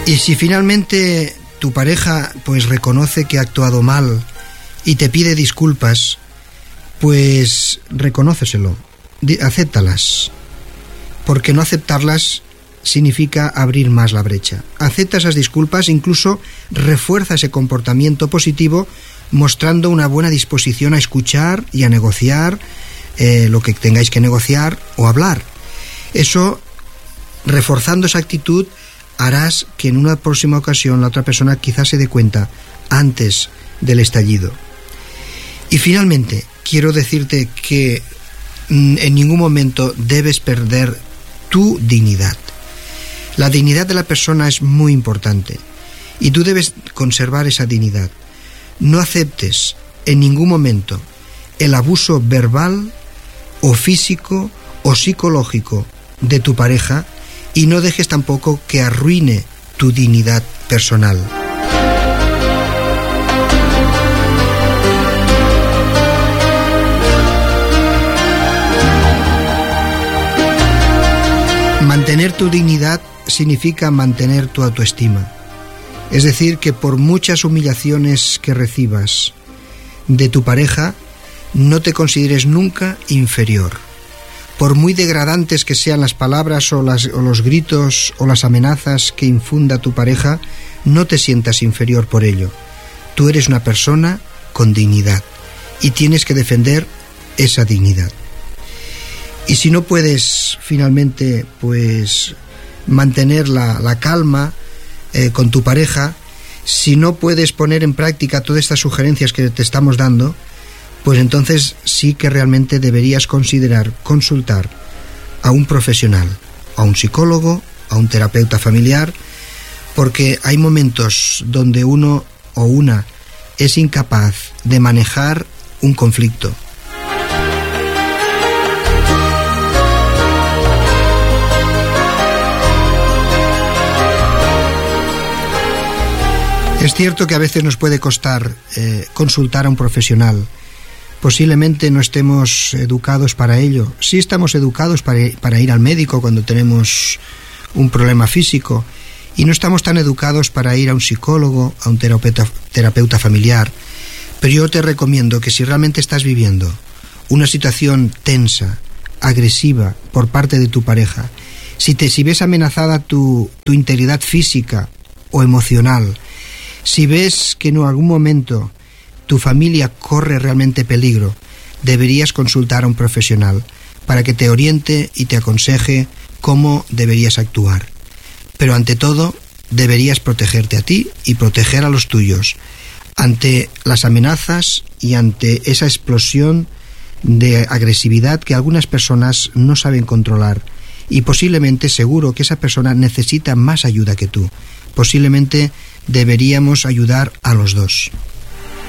Y si finalmente tu pareja pues reconoce que ha actuado mal y te pide disculpas, pues reconóceselo, acéptalas, porque no aceptarlas significa abrir más la brecha. Acepta esas disculpas, incluso refuerza ese comportamiento positivo, mostrando una buena disposición a escuchar y a negociar lo que tengáis que negociar o hablar. Eso, reforzando esa actitud, harás que en una próxima ocasión la otra persona quizás se dé cuenta antes del estallido. Y finalmente, quiero decirte que en ningún momento debes perder tu dignidad. La dignidad de la persona es muy importante y tú debes conservar esa dignidad. No aceptes en ningún momento el abuso verbal o físico o psicológico de tu pareja y no dejes tampoco que arruine tu dignidad personal. Mantener tu dignidad significa mantener tu autoestima. Es decir, que por muchas humillaciones que recibas de tu pareja, no te consideres nunca inferior. Por muy degradantes que sean las palabras o los gritos o las amenazas que infunda tu pareja, no te sientas inferior por ello. Tú eres una persona con dignidad y tienes que defender esa dignidad. Y si no puedes finalmente pues mantener la calma con tu pareja, si no puedes poner en práctica todas estas sugerencias que te estamos dando, pues entonces sí que realmente deberías considerar consultar a un profesional, a un psicólogo, a un terapeuta familiar, porque hay momentos donde uno o una es incapaz de manejar un conflicto. Es cierto que a veces nos puede costar consultar a un profesional. Posiblemente no estemos educados para ello. Sí estamos educados para ir al médico cuando tenemos un problema físico y no estamos tan educados para ir a un psicólogo, a un terapeuta familiar. Pero yo te recomiendo que si realmente estás viviendo una situación tensa, agresiva por parte de tu pareja, si ves amenazada tu integridad física o emocional, si ves que en algún momento tu familia corre realmente peligro, deberías consultar a un profesional para que te oriente y te aconseje cómo deberías actuar. Pero ante todo, deberías protegerte a ti y proteger a los tuyos ante las amenazas y ante esa explosión de agresividad que algunas personas no saben controlar. Y posiblemente, seguro que esa persona necesita más ayuda que tú. Posiblemente deberíamos ayudar a los dos.